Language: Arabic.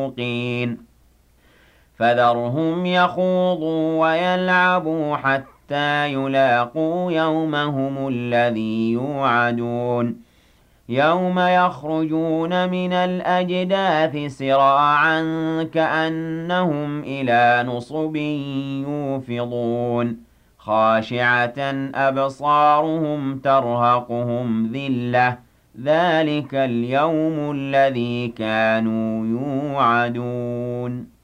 مُوقِنٌ فَذَرْهُمْ يَخُوضُوا وَيَلْعَبُوا حَتَّىٰ يُلَاقُوا يَوْمَهُمُ الَّذِي يُوعَدُونَ يَوْمَ يَخْرُجُونَ مِنَ الْأَجْدَاثِ سِرَاعًا كَأَنَّهُمْ إِلَىٰ نُصُبٍ يُوفِضُونَ خَاشِعَةً أَبْصَارُهُمْ تَرْهَقُهُمْ ذِلَّةٌ ۚ ذَٰلِكَ الْيَوْمُ الَّذِي كَانُوا يُوعَدُونَ